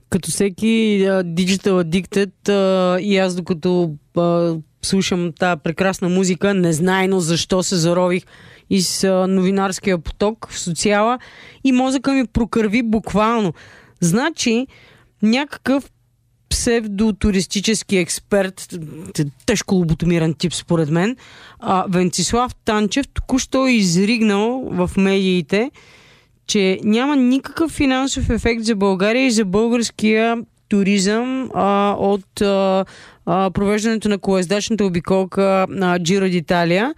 Като всеки Digital Addicted и аз докато слушам тази прекрасна музика, незнайно защо се зарових из новинарския поток в социала и мозъка ми прокърви буквално. Значи, някакъв псевдотуристически експерт, тежко лоботомиран тип според мен, Венцислав Танчев току-що изригнал в медиите, че няма никакъв финансов ефект за България и за българския туризъм от провеждането на колоездачната обиколка на Джиро d'Italia.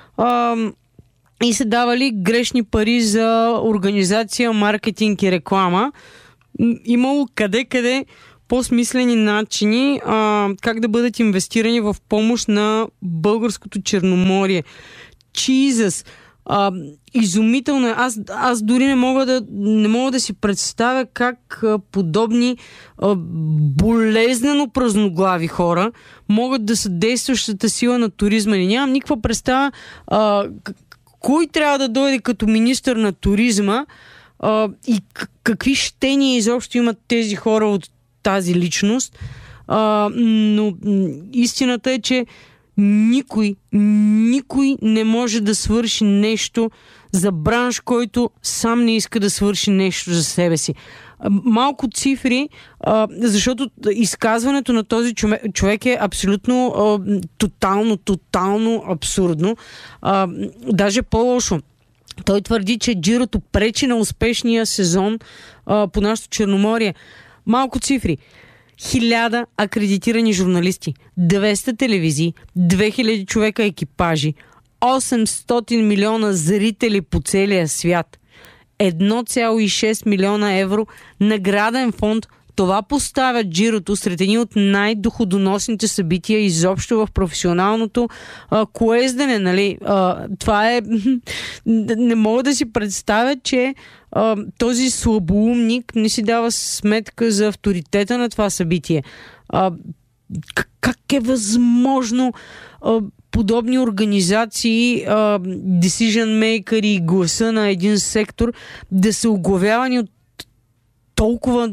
И се давали грешни пари за организация, маркетинг и реклама. Имало къде по-смислени начини как да бъдат инвестирани в помощ на българското Черноморие. Jesus! Изумително е. Аз дори не мога да си представя как подобни болезнено празноглави хора могат да са действащата сила на туризма. Нямам никаква представа кой трябва да дойде като министър на туризма и какви щения изобщо имат тези хора от тази личност. Но истината е, че никой не може да свърши нещо за бранш, който сам не иска да свърши нещо за себе си. Малко цифри, защото изказването на този човек е абсолютно тотално абсурдно. Даже по-лошо. Той твърди, че Джирото пречи на успешния сезон по нашото Черноморие. Малко цифри. 1000 акредитирани журналисти, 200 телевизии, 2000 човека екипажи, 800 милиона зрители по целия свят, 1,6 милиона евро награден фонд. Това поставя Джирото сред едни от най-доходоносните събития изобщо в професионалното колездене. Нали? Това е... Не мога да си представя, че този слабоумник не си дава сметка за авторитета на това събитие. Как е възможно подобни организации, decision maker и гласа на един сектор да са оглавявани от толкова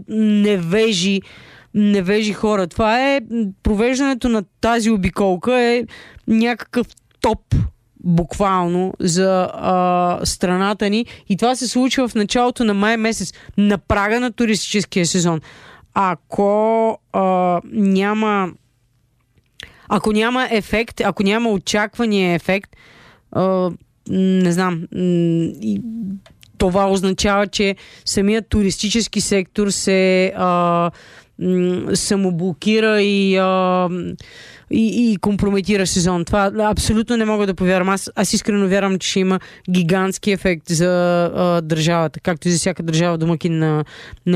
невежи хора? Това е провеждането на тази обиколка е някакъв топ буквално за страната ни и това се случва в началото на май месец, на прага на туристическия сезон. Ако няма ефект, ако няма очаквания ефект, не знам, това означава, че самият туристически сектор се самоблокира и компрометира сезон. Това абсолютно не мога да повярвам. Аз искрено вярвам, че ще има гигантски ефект за държавата, както и за всяка държава домакин на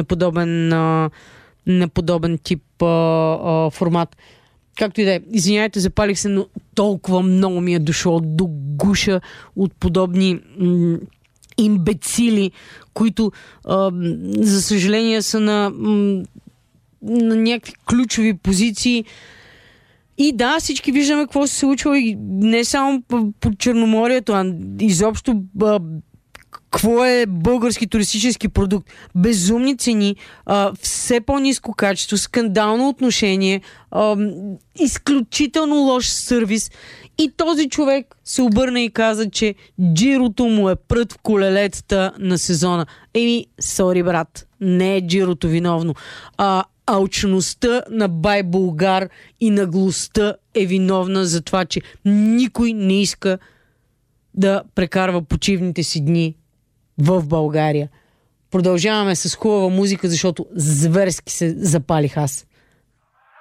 подобен тип формат. Както и да е. Извинявайте, запалих се, но толкова много ми е дошло до гуша от подобни имбецили, които за съжаление са на някакви ключови позиции. И да, всички виждаме какво се случва и не само по Черноморието, а изобщо какво е български туристически продукт. Безумни цени, все по-ниско качество, скандално отношение, изключително лош сервис. И този човек се обърна и каза, че Джирото му е прът в колелетата на сезона. Сори брат, не е Джирото виновно. Алчността на Бай Булгар и наглостта е виновна за това, че никой не иска да прекарва почивните си дни в България. Продължаваме с хубава музика, защото зверски се запалих аз.